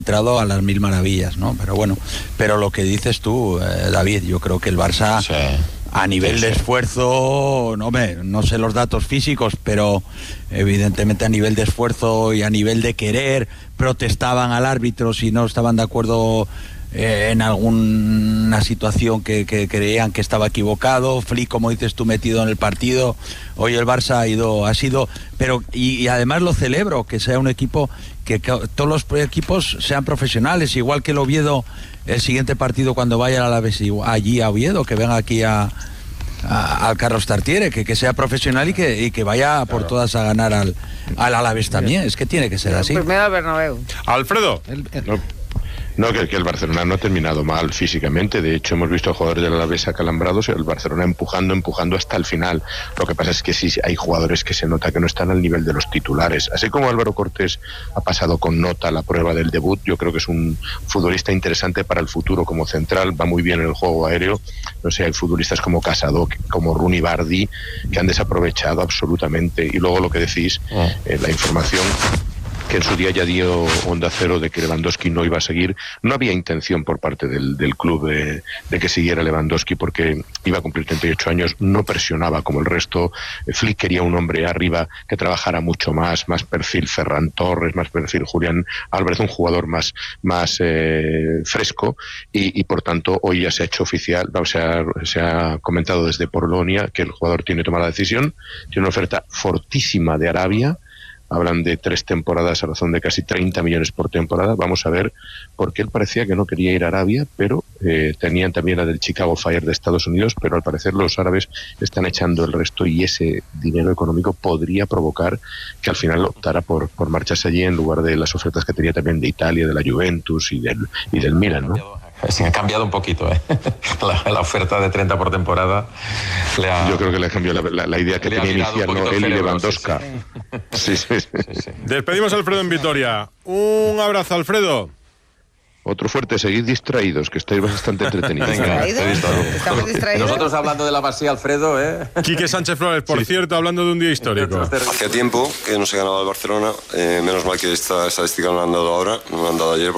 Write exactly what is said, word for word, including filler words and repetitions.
entrado a las mil maravillas, ¿no? Pero bueno, pero lo que dices tú, eh, David, yo creo que el Barça, sí, a nivel sí, de esfuerzo, no, me, no sé los datos físicos, pero evidentemente a nivel de esfuerzo y a nivel de querer, protestaban al árbitro si no estaban de acuerdo eh, en alguna situación que, que creían que estaba equivocado. Flick, como dices tú, metido en el partido. Hoy el Barça ha ido, ha sido, pero y, y además lo celebro, que sea un equipo, que, que todos los equipos sean profesionales, igual que el Oviedo, el siguiente partido cuando vaya a la vez allí a Oviedo, que venga aquí a, a al Carlos Tartiere, que, que sea profesional y que, y que vaya por todas a ganar al, al Alavés también. Es que tiene que ser así. Primero al Bernabéu. Alfredo. El, el... No. No, que, que el Barcelona no ha terminado mal físicamente. De hecho, hemos visto a jugadores del Alavés acalambrados y el Barcelona empujando, empujando hasta el final. Lo que pasa es que sí hay jugadores que se nota que no están al nivel de los titulares. Así como Álvaro Cortés ha pasado con nota la prueba del debut, yo creo que es un futbolista interesante para el futuro como central. Va muy bien en el juego aéreo. No sé, hay futbolistas como Casado, como Rooney Bardi, que han desaprovechado absolutamente. Y luego lo que decís, eh, la información que en su día ya dio Onda Cero de que Lewandowski no iba a seguir. No había intención por parte del, del club de, de que siguiera Lewandowski porque iba a cumplir treinta y ocho años, no presionaba como el resto. Flick quería un hombre arriba que trabajara mucho más, más perfil Ferran Torres, más perfil Julián Álvarez, un jugador más, más eh, fresco y, y por tanto hoy ya se ha hecho oficial, o sea, se ha comentado desde Polonia que el jugador tiene tomada la decisión, tiene una oferta fortísima de Arabia. Hablan de tres temporadas a razón de casi treinta millones por temporada. Vamos a ver, porque él parecía que no quería ir a Arabia, pero eh, tenían también la del Chicago Fire de Estados Unidos, pero al parecer los árabes están echando el resto y ese dinero económico podría provocar que al final optara por, por marcharse allí en lugar de las ofertas que tenía también de Italia, de la Juventus y del, y del Milan, ¿no? Sí, ha cambiado un poquito, ¿eh? La, la oferta de treinta por temporada le ha... Yo creo que le ha cambiado la, la, la idea que tenía inicial, ¿no? Él y Lewandowski. Sí, sí, sí. Sí, sí, sí. Despedimos a Alfredo en Vitoria. Un abrazo, Alfredo. Otro fuerte, seguid distraídos, que estáis bastante entretenidos. Venga, estamos distraídos. Nosotros hablando de la Masía, Alfredo, ¿eh? Quique Sánchez Flores, por sí. cierto, hablando de un día histórico. Hacía tiempo que no se ganaba el Barcelona, eh, menos mal que esta estadística no la han dado ahora, no la han dado ayer.